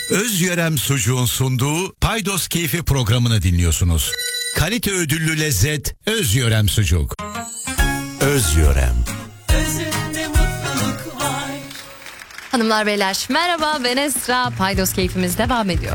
Özyörem Sucuğun sunduğu Paydos Keyfi programını dinliyorsunuz. Kalite ödüllü lezzet Özyörem Sucuk. Özyörem. Özünde mutluluk var. Hanımlar beyler merhaba, ben Esra. Paydos Keyfimiz devam ediyor.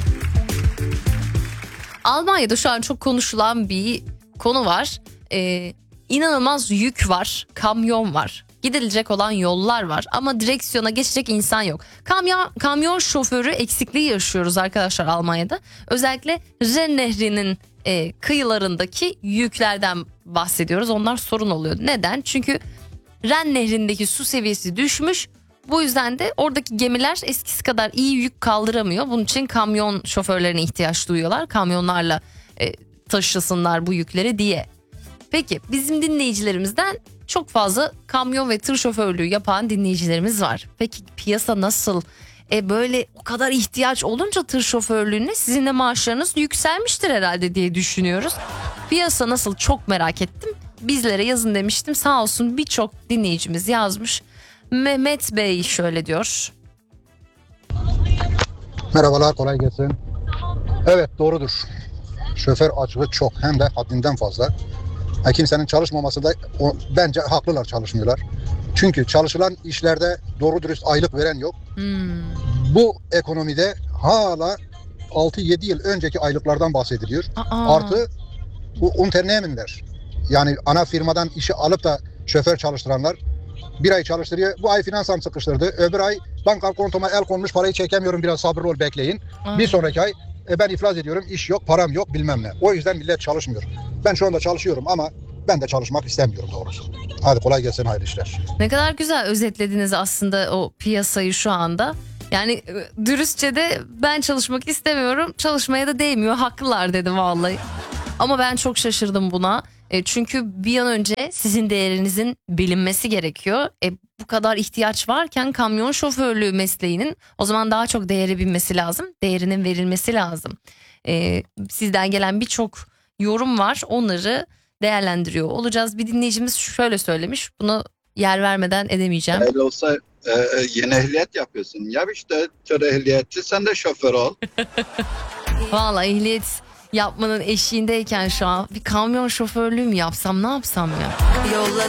Almanya'da şu an çok konuşulan bir konu var. İnanılmaz yük var, kamyon var. Gidilecek olan yollar var ama direksiyona geçecek insan yok. Kamyon şoförü eksikliği yaşıyoruz arkadaşlar Almanya'da. Özellikle Ren Nehri'nin kıyılarındaki yüklerden bahsediyoruz. Onlar sorun oluyor. Neden? Çünkü Ren Nehri'ndeki su seviyesi düşmüş. Bu yüzden de oradaki gemiler eskisi kadar iyi yük kaldıramıyor. Bunun için kamyon şoförlerine ihtiyaç duyuyorlar. Kamyonlarla taşısınlar bu yükleri diye. Peki bizim dinleyicilerimizden çok fazla kamyon ve tır şoförlüğü yapan dinleyicilerimiz var. Peki piyasa nasıl? Böyle o kadar ihtiyaç olunca tır şoförlüğüne sizin de maaşlarınız yükselmiştir herhalde diye düşünüyoruz. Piyasa nasıl, çok merak ettim. Bizlere yazın demiştim, sağ olsun birçok dinleyicimiz yazmış. Mehmet Bey şöyle diyor. Merhabalar, kolay gelsin. Evet, doğrudur. Şoför açığı çok, hem de haddinden fazla. Kimsenin çalışmaması da bence haklılar, çalışmıyorlar. Çünkü çalışılan işlerde doğru dürüst aylık veren yok. Bu ekonomide hala 6-7 yıl önceki aylıklardan bahsediliyor. Artı bu Unternehmenler, yani ana firmadan işi alıp da şoför çalıştıranlar bir ay çalıştırıyor. Bu ay finansam sıkıştırdı. Öbür ay banka kontoma el konmuş, parayı çekemiyorum, biraz sabırlı ol, bekleyin. Bir sonraki ay ben iflas ediyorum, iş yok, param yok, bilmem ne. O yüzden millet çalışmıyor. Ben şu anda çalışıyorum ama ben de çalışmak istemiyorum doğrusu. Hadi kolay gelsin, hayırlı işler. Ne kadar güzel özetlediniz aslında o piyasayı şu anda. Yani dürüstçe de ben çalışmak istemiyorum, çalışmaya da değmiyor, haklılar dedim vallahi. Ama ben çok şaşırdım buna. Çünkü bir an önce sizin değerinizin bilinmesi gerekiyor. Bu kadar ihtiyaç varken kamyon şoförlüğü mesleğinin o zaman daha çok değeri bilmesi lazım. Değerinin verilmesi lazım. Sizden gelen birçok yorum var. Onları değerlendiriyor olacağız. Bir dinleyicimiz şöyle söylemiş. Bunu yer vermeden edemeyeceğim. Öyle olsa yeni ehliyet yapıyorsun. Ya işte tır ehliyeti, sen de şoför ol. Vallahi ehliyet yapmanın eşiğindeyken şu an bir kamyon şoförlüğü mü yapsam, ne yapsam ya?